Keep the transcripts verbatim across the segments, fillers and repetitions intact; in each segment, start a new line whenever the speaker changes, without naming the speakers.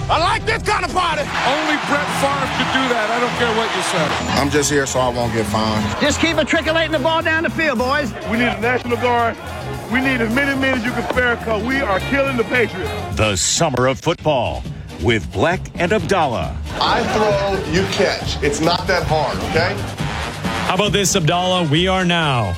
I like this kind of party.
Only Brett Favre could do that. I don't care what you say.
I'm just here so I won't get fined.
Just keep matriculating the ball down the field, boys.
We need a National Guard. We need as many men as you can spare because we are killing the Patriots.
The Summer of Football with Black and Abdallah.
I throw, you catch. It's not that hard, okay?
How about this, Abdallah? We are now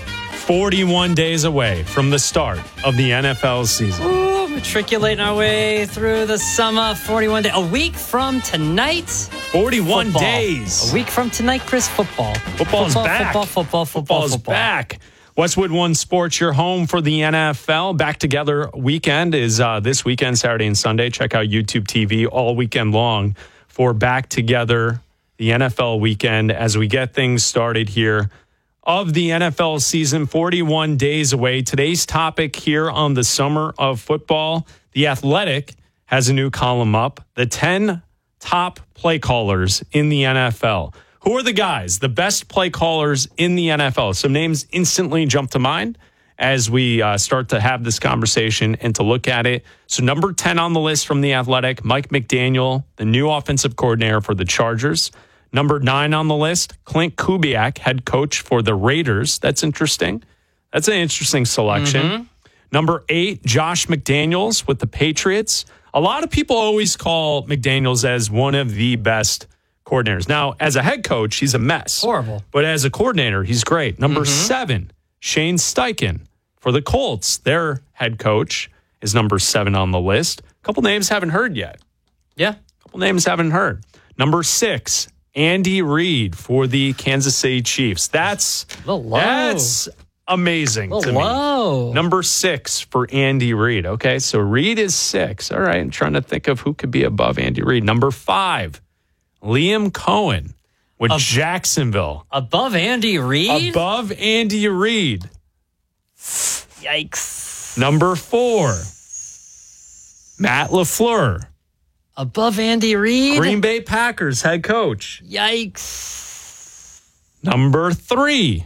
forty-one days away from the start of the N F L season.
Ooh, matriculating our way through the summer. forty-one days. A week from tonight.
forty-one
football.
days.
A week from tonight, Chris. Football.
Football's
football,
back.
Football, football, football,
Football's
football.
back. Westwood One Sports, your home for the N F L. Back Together weekend is uh, this weekend, Saturday and Sunday. Check out YouTube T V all weekend long for Back Together, the N F L weekend, as we get things started here of the N F L season, forty-one days away. Today's topic here on the Summer of Football, The Athletic has a new column up, the ten top play callers in the N F L. Who are the guys, the best play callers in the N F L? Some names instantly jump to mind as we uh, start to have this conversation and to look at it. So number ten on the list from The Athletic, Mike McDaniel, the new offensive coordinator for the Chargers. Number nine on the list, Clint Kubiak, head coach for the Raiders. That's interesting. That's an interesting selection. Mm-hmm. Number eight, Josh McDaniels with the Patriots. A lot of people always call McDaniels as one of the best coordinators. Now, as a head coach, he's a mess.
Horrible.
But as a coordinator, he's great. Number
Mm-hmm.
seven, Shane Steichen for the Colts. Their head coach is number seven on the list. A couple names haven't heard yet.
Yeah.
A couple names haven't heard. Number six, Andy Reid for the Kansas City Chiefs. That's
A little low.
that's amazing
A little
to
low.
me. Number six for Andy Reid. Okay, so Reid is six. All right, I'm trying to think of who could be above Andy Reid. Number five, Liam Cohen with
Ab-
Jacksonville.
Above Andy Reid?
Above Andy Reid.
Yikes.
Number four, Matt LaFleur.
Above Andy Reid?
Green Bay Packers head coach.
Yikes.
Number three,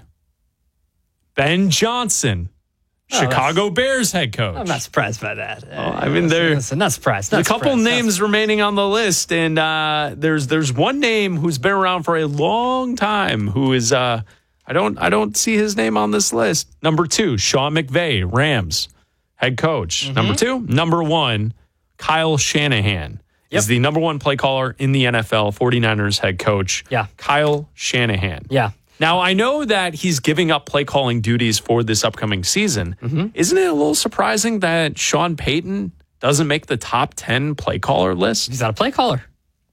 Ben Johnson,
Oh,
Chicago Bears head coach.
I'm not surprised by that.
Oh, I mean, there-
Listen, not surprised.
There's
Not
a couple
surprised.
names
Not
remaining on the list, and uh, there's there's one name who's been around for a long time who is uh, I don't I don't see his name on this list. Number two, Sean McVay, Rams head coach.
Mm-hmm.
Number two, number one, Kyle Shanahan
Yep.
is the number one play caller in the N F L. 49ers head coach.
Yeah.
Kyle Shanahan.
Yeah.
Now, I know that he's giving up play calling duties for this upcoming season.
Mm-hmm.
Isn't it a little surprising that Sean Payton doesn't make the top ten play caller list?
He's not a play caller.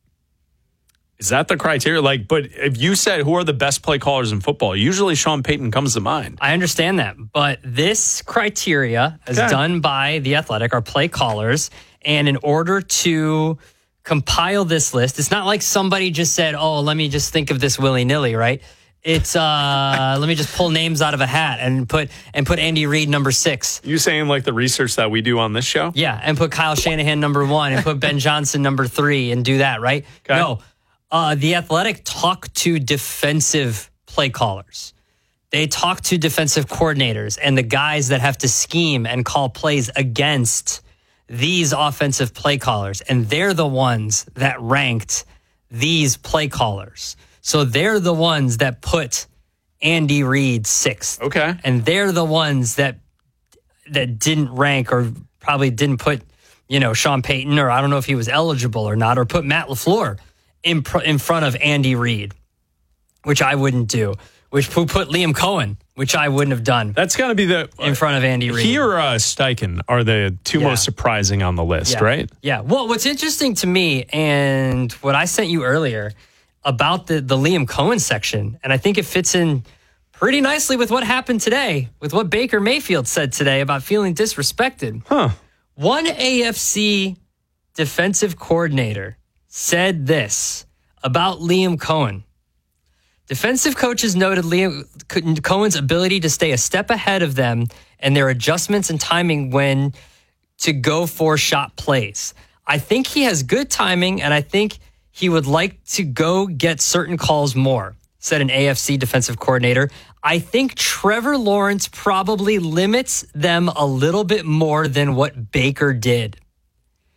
Is that the criteria? Like, but if you said who are the best play callers in football, usually Sean Payton comes to mind.
I understand that, but this criteria is
Okay.
done by The Athletic, our play callers, and in order to compile this list, it's not like somebody just said, oh, let me just think of this willy-nilly, right? It's uh let me just pull names out of a hat and put and put Andy Reid number six.
You saying like the research that we do on this show?
Yeah, and put Kyle Shanahan number one and put Ben Johnson number three and do that, right?
Okay.
No. Uh, the Athletic talk to defensive play callers. They talk to defensive coordinators and the guys that have to scheme and call plays against these offensive play callers. And they're the ones that ranked these play callers. So they're the ones that put Andy Reid sixth.
Okay.
And they're the ones that that didn't rank or probably didn't put, you know, Sean Payton, or I don't know if he was eligible or not, or put Matt LaFleur in pr- in front of Andy Reid, which I wouldn't do. Which who put Liam Cohen, which I wouldn't have done.
That's got to be the
in front of Andy Reid.
He or uh, Steichen are the two
Yeah.
most surprising on the list,
Yeah.
right?
Yeah. Well, what's interesting to me and what I sent you earlier about the, the Liam Cohen section, and I think it fits in pretty nicely with what happened today, with what Baker Mayfield said today about feeling disrespected.
Huh.
One A F C defensive coordinator said this about Liam Cohen. Defensive coaches noted Liam Cohen's ability to stay a step ahead of them and their adjustments and timing when to go for shot plays. I think he has good timing, and I think he would like to go get certain calls more, said an A F C defensive coordinator. I think Trevor Lawrence probably limits them a little bit more than what Baker did.